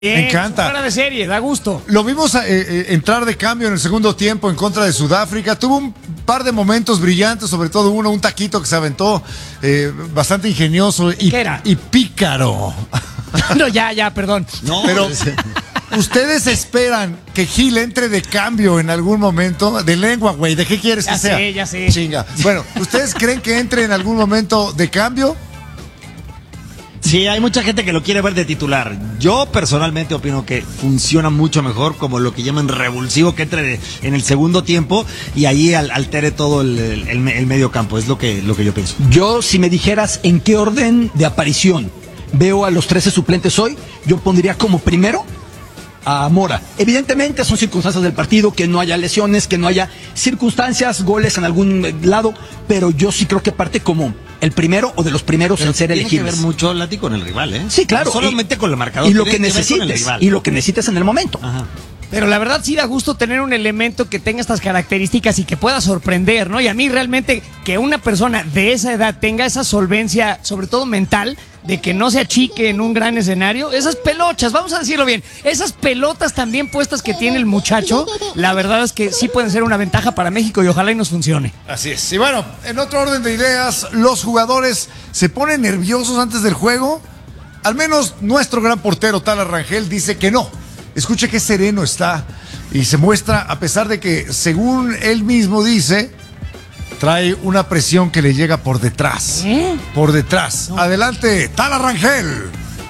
Me encanta. Fuera de serie, da gusto. Lo vimos entrar de cambio en el segundo tiempo en contra de Sudáfrica. Tuvo un par de momentos brillantes, sobre todo un taquito que se aventó bastante ingenioso y pícaro. No, ya, perdón. No, pero ¿ustedes esperan que Gil entre de cambio en algún momento? De lengua, güey, ¿de qué quieres que sea? Ya sé. Chinga. Bueno, ¿ustedes creen que entre en algún momento de cambio? Sí, hay mucha gente que lo quiere ver de titular. Yo personalmente opino que funciona mucho mejor como lo que llaman revulsivo, que entre en el segundo tiempo y ahí altere todo el medio campo. Es lo que yo pienso. Yo, si me dijeras en qué orden de aparición veo a los 13 suplentes hoy, yo pondría como primero a Mora. Evidentemente son circunstancias del partido, que no haya lesiones, que no haya circunstancias, goles en algún lado, pero yo sí creo que parte como el primero o de los primeros en ser elegibles. Tiene que ver mucho, Lati, con el rival, ¿eh? Sí, claro. No solamente con el marcador. Y lo que necesites. Y lo que necesites en el momento. Ajá. Pero la verdad sí da gusto tener un elemento que tenga estas características y que pueda sorprender, ¿no? Y a mí realmente que una persona de esa edad tenga esa solvencia, sobre todo mental, de que no se achique en un gran escenario, esas pelochas, vamos a decirlo bien, esas pelotas también puestas que tiene el muchacho, la verdad es que sí pueden ser una ventaja para México y ojalá y nos funcione. Así es. Y bueno, en otro orden de ideas, los jugadores se ponen nerviosos antes del juego. Al menos nuestro gran portero Tala Rangel dice que no. Escuche qué sereno está y se muestra, a pesar de que, según él mismo dice, trae una presión que le llega por detrás. Por detrás. No. Adelante, Tala Rangel.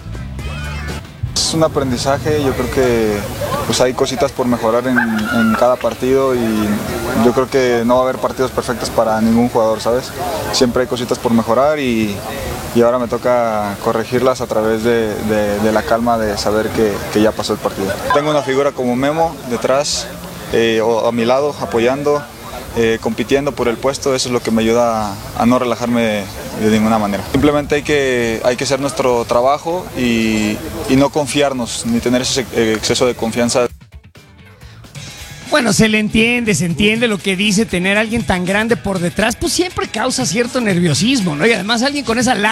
Es un aprendizaje, yo creo que pues hay cositas por mejorar en cada partido y yo creo que no va a haber partidos perfectos para ningún jugador, ¿sabes? Siempre hay cositas por mejorar y ahora me toca corregirlas a través de la calma de saber que ya pasó el partido. Tengo una figura como Memo detrás, o a mi lado, apoyando, compitiendo por el puesto. Eso es lo que me ayuda a no relajarme de ninguna manera. Simplemente hay que hacer nuestro trabajo y no confiarnos, ni tener ese exceso de confianza. Bueno, se entiende lo que dice, tener a alguien tan grande por detrás, pues siempre causa cierto nerviosismo, ¿no? Y además alguien con esa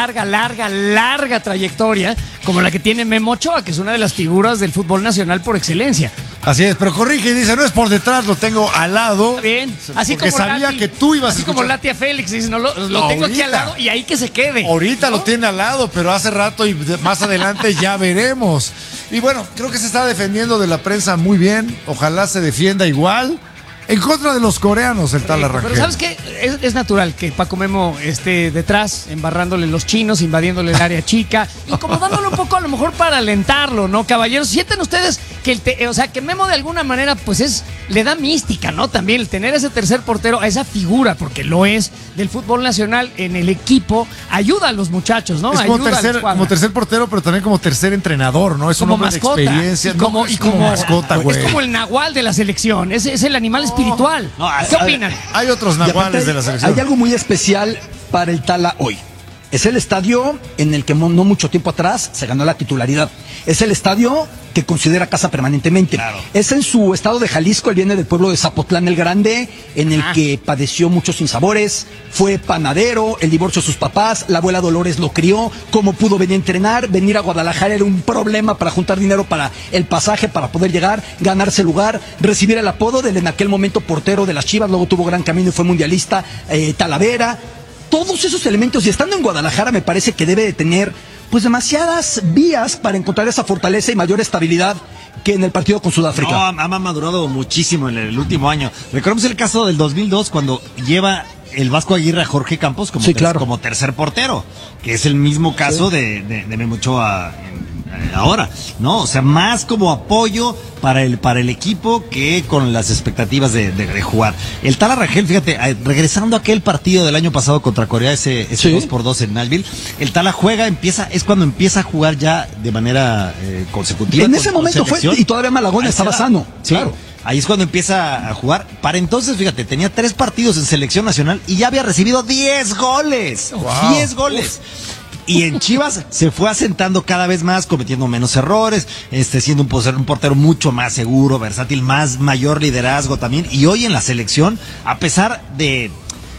larga trayectoria, como la que tiene Memo Ochoa, que es una de las figuras del fútbol nacional por excelencia. Así es, pero corrige y dice, no es por detrás, lo tengo al lado. Está bien, así porque como sabía Lati, que tú ibas a así escuchar. como Lati a Félix, dice, no, lo tengo aquí al lado y ahí que se quede. Ahorita lo tiene al lado, pero hace rato y más adelante ya veremos. Y bueno, creo que se está defendiendo de la prensa muy bien, ojalá se defienda igual. En contra de los coreanos, el Tala Rangel. Pero ¿sabes qué? Es natural que Paco Memo esté detrás, embarrándole los chinos, invadiéndole el área chica, incomodándole un poco a lo mejor para alentarlo, ¿no, caballeros? Sienten ustedes que que Memo de alguna manera pues le da mística, ¿no? También el tener ese tercer portero, a esa figura, porque lo es, del fútbol nacional en el equipo, ayuda a los muchachos, ¿no? Es como tercer portero, pero también como tercer entrenador, ¿no? Es como un hombre mascota, de experiencia. Como mascota, güey. Es como el nahual de la selección, es el animal espiritual. No, ¿qué opinan? Hay otros nahuales de la selección. Hay algo muy especial para el Tala hoy. Es el estadio en el que no mucho tiempo atrás se ganó la titularidad. Es el estadio que considera casa permanentemente. Claro. Es en su estado de Jalisco, él viene del pueblo de Zapotlán el Grande, en el que padeció muchos sinsabores, fue panadero, el divorcio de sus papás, la abuela Dolores lo crió, cómo pudo venir a entrenar, venir a Guadalajara era un problema para juntar dinero para el pasaje, para poder llegar, ganarse lugar, recibir el apodo del en aquel momento portero de las Chivas, luego tuvo gran camino y fue mundialista, Talavera. Todos esos elementos, y estando en Guadalajara me parece que debe de tener pues demasiadas vías para encontrar esa fortaleza y mayor estabilidad que en el partido con Sudáfrica. No, ha madurado muchísimo en el último año. Recordemos el caso del 2002 cuando lleva el Vasco Aguirre a Jorge Campos como, como tercer portero, que es el mismo caso de Memo Ochoa ahora, ¿no? O sea, más como apoyo para el equipo que con las expectativas de jugar. El Tala Rangel, fíjate, regresando a aquel partido del año pasado contra Corea, ese 2-2 en Nashville, el Tala es cuando empieza a jugar ya de manera consecutiva. En ese momento fue, y todavía Malagón estaba sano. Sí, claro. Ahí es cuando empieza a jugar. Para entonces, fíjate, tenía 3 partidos en selección nacional y ya había recibido 10 goles. Wow. 10 goles. Y en Chivas se fue asentando cada vez más, cometiendo menos errores, siendo un portero mucho más seguro, versátil, mayor liderazgo también. Y hoy en la selección, a pesar de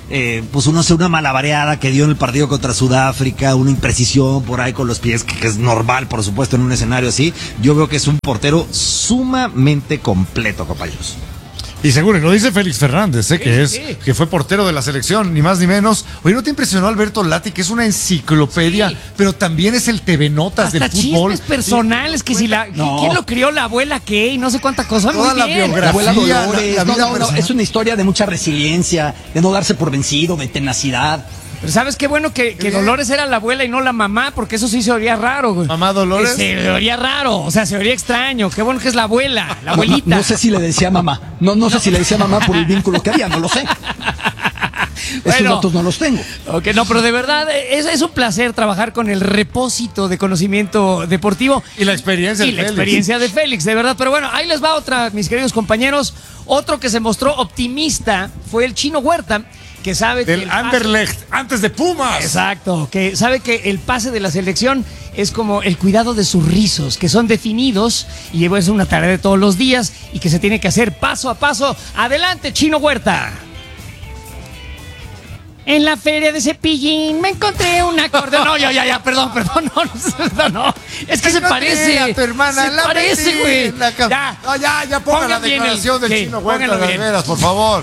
pues uno hace una malabareada que dio en el partido contra Sudáfrica, una imprecisión por ahí con los pies, que es normal, por supuesto, en un escenario así. Yo veo que es un portero sumamente completo, compañeros. Y seguro, y lo dice Félix Fernández, que fue portero de la selección, ni más ni menos. Oye, ¿no te impresionó Alberto Lati, que es una enciclopedia, pero también es el TV Notas del fútbol? Chismes personales, que si ¿quién lo crió? La abuela qué, y no sé cuánta cosa. Toda la biografía, la abuela Dolores, la vida no, es una historia de mucha resiliencia, de no darse por vencido, de tenacidad. Pero ¿sabes qué bueno que Dolores era la abuela y no la mamá? Porque eso sí se oía raro, güey. ¿Mamá Dolores? Se oía raro, o sea, se oía extraño. Qué bueno que es la abuela, la abuelita. No sé si le decía mamá. No sé si le decía mamá por el vínculo que había, no lo sé. Esos datos no los tengo. Ok, no, pero de verdad es un placer trabajar con el repósito de conocimiento deportivo. Y la experiencia de Félix. Experiencia de Félix, de verdad. Pero bueno, ahí les va otra, mis queridos compañeros. Otro que se mostró optimista fue el Chino Huerta, que sabe del que Anderlecht, antes de Pumas. Exacto, que sabe que el pase de la selección es como el cuidado de sus rizos, que son definidos y es una tarea de todos los días y que se tiene que hacer paso a paso. Adelante, Chino Huerta. En la feria de Cepillín me encontré un acordeón. No, ya, perdón, no. Es que se parece. A tu hermana, se parece, güey. Ya ponga la declaración del Chino Huerta, de veras, por favor.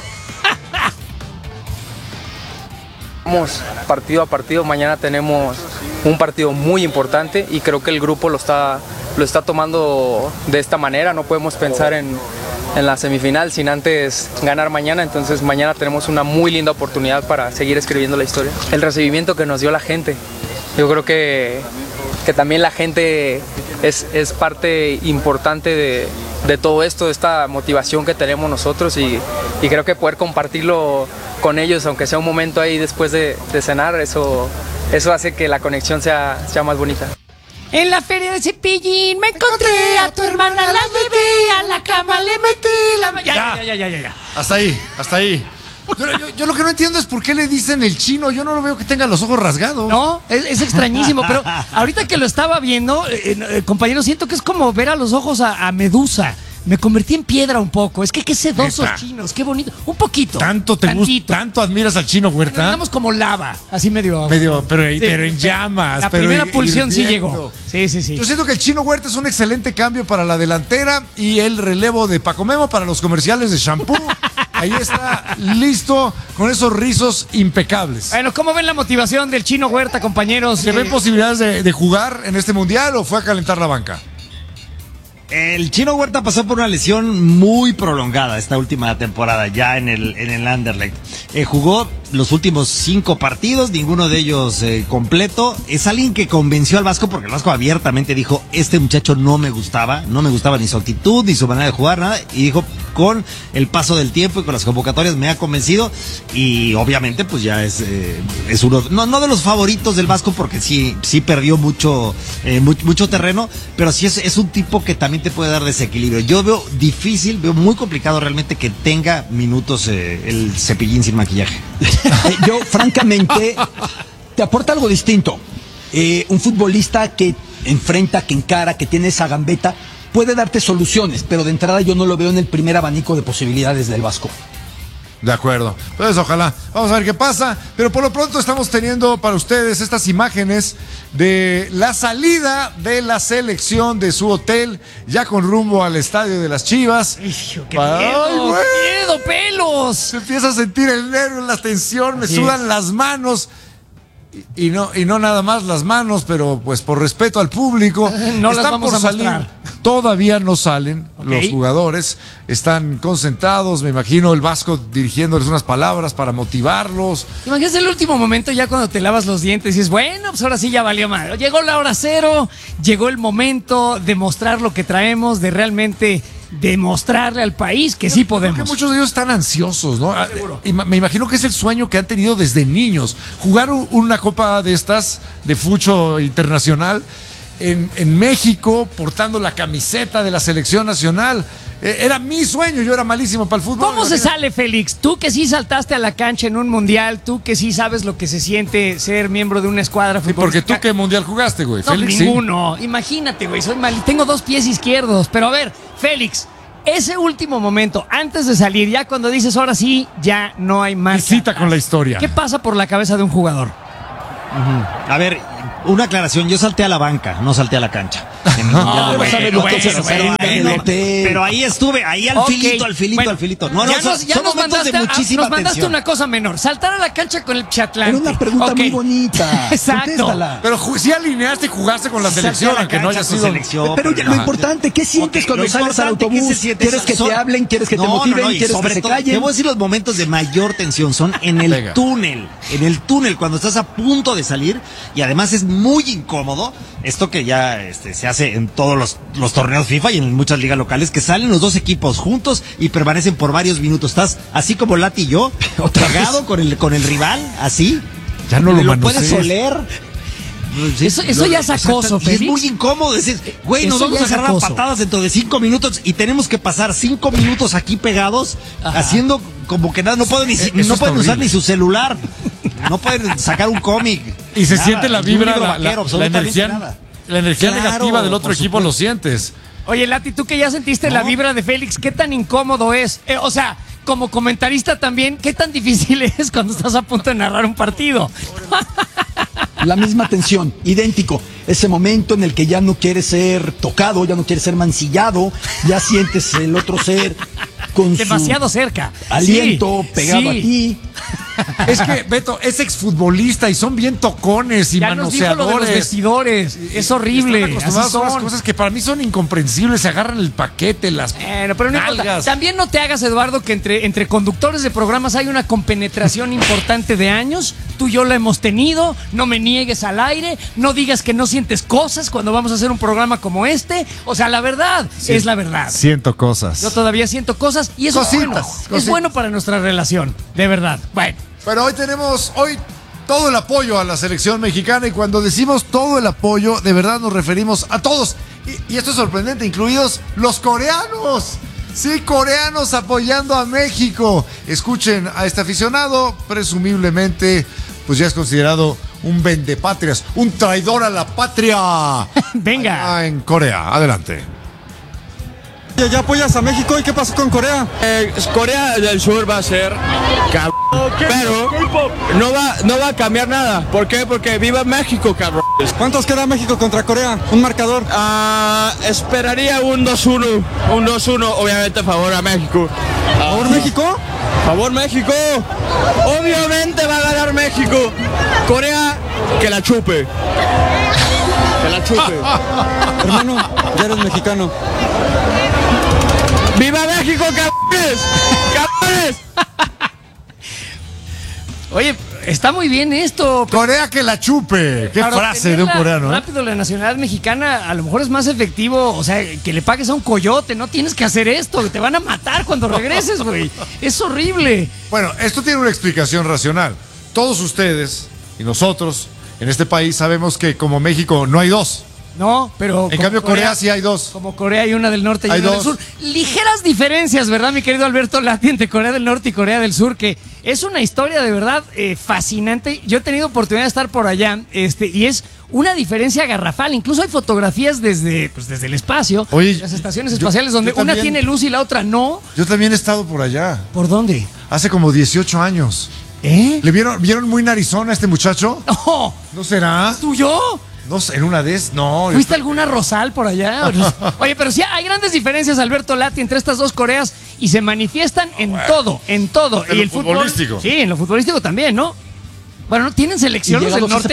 Vamos partido a partido, mañana tenemos un partido muy importante y creo que el grupo lo está tomando de esta manera. No podemos pensar en la semifinal sin antes ganar mañana, entonces mañana tenemos una muy linda oportunidad para seguir escribiendo la historia. El recibimiento que nos dio la gente, yo creo que también la gente es parte importante de todo esto, de esta motivación que tenemos nosotros y creo que poder compartirlo con ellos, aunque sea un momento ahí después de cenar, eso hace que la conexión sea más bonita. En la feria de Cepillín me encontré a tu hermana, la llevé a la cama, le metí la... Ya. Hasta ahí. Yo lo que no entiendo es por qué le dicen el chino. Yo no lo veo que tenga los ojos rasgados. No, es extrañísimo, pero ahorita que lo estaba viendo, compañero, siento que es como ver a los ojos a Medusa. Me convertí en piedra un poco. Es que qué sedosos chinos, qué bonito. Un poquito. ¿Tanto te gusta? ¿Tanto admiras al Chino Huerta? Estamos como lava, así medio pero en llamas. La primera pulsión sí llegó. Sí. Yo siento que el Chino Huerta es un excelente cambio para la delantera y el relevo de Paco Memo para los comerciales de shampoo. Ahí está, listo, con esos rizos impecables. Bueno, ¿cómo ven la motivación del Chino Huerta, compañeros? ¿Se ven posibilidades de jugar en este mundial o fue a calentar la banca? El Chino Huerta pasó por una lesión muy prolongada esta última temporada, ya en el Anderlecht. Jugó los últimos 5 partidos, ninguno de ellos completo. Es alguien que convenció al Vasco, porque el Vasco abiertamente dijo, este muchacho no me gustaba ni su actitud, ni su manera de jugar, nada. Y dijo, con el paso del tiempo y con las convocatorias me ha convencido. Y obviamente pues ya es uno, no de los favoritos del Vasco, porque sí perdió mucho terreno, pero sí es un tipo que también te puede dar desequilibrio. Yo veo muy complicado realmente que tenga minutos el Cepillín sin maquillaje. Yo, francamente, te aporta algo distinto. Un futbolista que enfrenta, que encara, que tiene esa gambeta, puede darte soluciones, pero de entrada yo no lo veo en el primer abanico de posibilidades del Vasco. De acuerdo. Pues ojalá. Vamos a ver qué pasa. Pero por lo pronto estamos teniendo para ustedes estas imágenes de la salida de la selección de su hotel, ya con rumbo al estadio de las Chivas. ¡Qué miedo, pelos! Se empieza a sentir el nervio, la tensión, me sudan las manos. Y no nada más las manos, pero pues por respeto al público, no las vamos a salir. Todavía no salen los jugadores, están concentrados, me imagino el Vasco dirigiéndoles unas palabras para motivarlos. Imagínate el último momento ya cuando te lavas los dientes y dices, bueno, pues ahora sí ya valió mal. Llegó la hora cero, llegó el momento de mostrar lo que traemos, de realmente demostrarle al país que sí podemos. Creo que muchos de ellos están ansiosos, ¿no? Y me imagino que es el sueño que han tenido desde niños. Jugar una copa de estas, de fucho internacional, en México, portando la camiseta de la selección nacional. Era mi sueño, yo era malísimo para el fútbol. ¿Cómo se sale, Félix? Tú que sí saltaste a la cancha en un mundial, tú que sí sabes lo que se siente ser miembro de una escuadra futbolística. Porque tú qué mundial jugaste, güey. No, Félix, ninguno. Sí. Imagínate, güey, soy mal, tengo 2 pies izquierdos. Pero a ver, Félix, ese último momento, antes de salir, ya cuando dices, ahora sí, ya no hay más. Visita con la historia. ¿Qué pasa por la cabeza de un jugador? A ver, una aclaración, yo salté a la banca, no salté a la cancha. Pero ahí estuve, ahí al filito. No, son momentos de muchísima tensión. Nos mandaste una cosa menor, saltar a la cancha con el Chatlán. Era una pregunta muy bonita. Exacto. Contéstala. Pero si alineaste y jugaste con la selección, aunque no haya sido selección. Pero lo importante, ¿qué sientes cuando sales al autobús? ¿Quieres que te hablen? ¿Quieres que te motiven? ¿Quieres que se callen? Te voy a decir, los momentos de mayor tensión son en el túnel. En el túnel, cuando estás a punto de salir, y además es muy incómodo, esto que ya se hace en todos los torneos FIFA y en muchas ligas locales, que salen los dos equipos juntos y permanecen por varios minutos. Estás así como Lati y yo, pegado con el rival, así. Ya no lo puedes oler. Sí, eso ya es acoso, Félix. Es muy incómodo decir, güey, nos vamos a agarrar a patadas dentro de 5 minutos y tenemos que pasar 5 minutos aquí pegados, haciendo como que nada, no pueden usar ni su celular, no pueden sacar un cómic. Y se siente la vibra, la energía Claro, negativa del otro equipo, lo sientes. Oye, Lati, tú que ya sentiste la vibra de Félix, ¿qué tan incómodo es? O sea, como comentarista también, ¿qué tan difícil es cuando estás a punto de narrar un partido? La misma tensión, idéntico. Ese momento en el que ya no quieres ser tocado, ya no quieres ser mancillado, ya sientes el otro ser con demasiado cerca. Aliento pegado a ti. Es que, Beto, es exfutbolista y son bien tocones y ya manoseadores. Nos dijo lo de los vestidores. Es horrible. Están acostumbrados a unas cosas que para mí son incomprensibles. Se agarran el paquete, las pero no importa. También no te hagas, Eduardo, que entre conductores de programas hay una compenetración importante de años. Tú y yo la hemos tenido. No me niegues al aire. No digas que no sientes cosas cuando vamos a hacer un programa como este. O sea, la verdad es la verdad. Siento cosas. Yo todavía siento cosas y eso es bueno para nuestra relación. De verdad. Bueno. Pero hoy tenemos todo el apoyo a la selección mexicana, y cuando decimos todo el apoyo, de verdad nos referimos a todos. Y esto es sorprendente, incluidos los coreanos. Sí, coreanos apoyando a México. Escuchen a este aficionado, presumiblemente, pues ya es considerado un vendepatrias, un traidor a la patria. Venga. En Corea, adelante. ¿Ya apoyas a México? ¿Y qué pasó con Corea? Corea del Sur va a ser cabrón, pero no va a cambiar nada. ¿Por qué? Porque viva México, cabrón. ¿Cuántos queda México contra Corea? ¿Un marcador? Esperaría un 2-1. Un 2-1, obviamente, a favor a México. ¿Favor México? Favor México. Obviamente va a ganar México. Corea, que la chupe. Que la chupe. Hermano, ya eres mexicano. ¡Viva México, cabrones! ¡Cabrones! Oye, está muy bien esto. Corea que la chupe. Qué frase de un coreano. Rápido, la nacionalidad mexicana a lo mejor es más efectivo. O sea, que le pagues a un coyote. No tienes que hacer esto. Te van a matar cuando regreses, güey. Es horrible. Bueno, esto tiene una explicación racional. Todos ustedes y nosotros en este país sabemos que como México no hay dos. No, pero... En cambio, Corea sí hay dos. Como Corea hay una del norte y una del sur. Ligeras diferencias, ¿verdad, mi querido Alberto Lati, entre Corea del Norte y Corea del Sur? Que es una historia de verdad fascinante. Yo he tenido oportunidad de estar por allá y es una diferencia garrafal. Incluso hay fotografías desde el espacio, las estaciones espaciales, donde una tiene luz y la otra no. Yo también he estado por allá. ¿Por dónde? Hace como 18 años. ¿Le vieron muy narizón a este muchacho? No. ¿No será? ¿Es tuyo? No sé, en una de esas, no. ¿Fuiste alguna Rosal por allá? Oye, pero sí hay grandes diferencias, Alberto Lati, entre estas dos Coreas y se manifiestan en todo. En y el futbolístico. Sí, en lo futbolístico también, ¿no? Bueno, ¿no tienen selecciones del norte?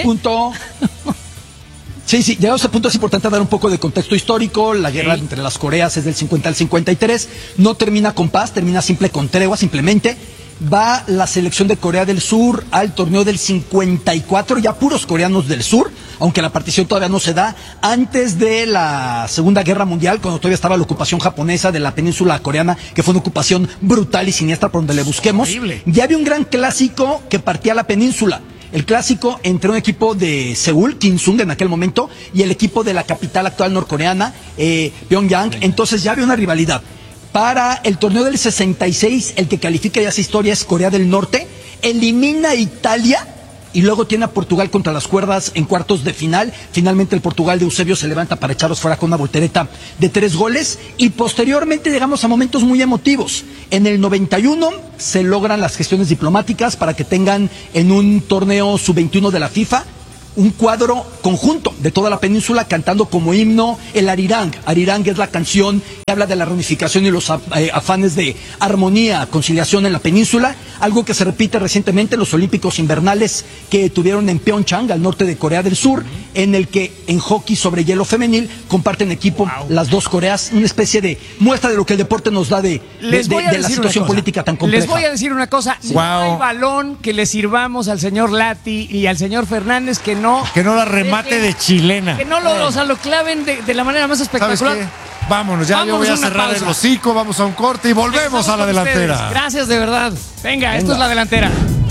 Sí, llegados a ese punto es importante dar un poco de contexto histórico. La guerra entre las Coreas es del 50 al 53. No termina con paz, termina simple con tregua, simplemente. Va la selección de Corea del Sur al torneo del 54, ya puros coreanos del sur, aunque la partición todavía no se da, antes de la Segunda Guerra Mundial, cuando todavía estaba la ocupación japonesa de la península coreana, que fue una ocupación brutal y siniestra por donde le busquemos. Horrible. Ya había un gran clásico que partía la península. El clásico entre un equipo de Seúl, Kinsung en aquel momento, y el equipo de la capital actual norcoreana, Pyongyang. Entonces ya había una rivalidad. Para el torneo del 66, el que califica ya esa historia es Corea del Norte, elimina a Italia y luego tiene a Portugal contra las cuerdas en cuartos de final. Finalmente el Portugal de Eusebio se levanta para echarlos fuera con una voltereta de 3 goles, y posteriormente llegamos a momentos muy emotivos. En el 91 se logran las gestiones diplomáticas para que tengan en un torneo sub-21 de la FIFA un cuadro conjunto de toda la península cantando como himno el Arirang. Arirang es la canción que habla de la reunificación y los afanes de armonía, conciliación en la península, algo que se repite recientemente en los Olímpicos Invernales que tuvieron en Pyeongchang, al norte de Corea del Sur, en el que en hockey sobre hielo femenil comparten equipo las dos Coreas, una especie de muestra de lo que el deporte nos da de la situación política tan compleja. Les voy a decir una cosa, no hay balón que le sirvamos al señor Lati y al señor Fernández que no la remate de chilena. Que no lo claven de la manera más espectacular. Vámonos, ya yo voy a cerrar el hocico, vamos a un corte y volvemos a la delantera. Ustedes. Gracias de verdad. Venga, esto es la delantera.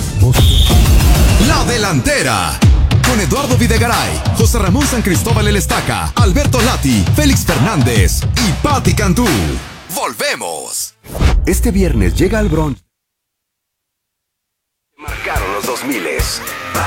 La delantera. Con Eduardo Videgaray, José Ramón San Cristóbal El Estaca, Alberto Lati, Félix Fernández y Pati Cantú. Volvemos. Este viernes llega al Bronx. Marcaron los 2000s.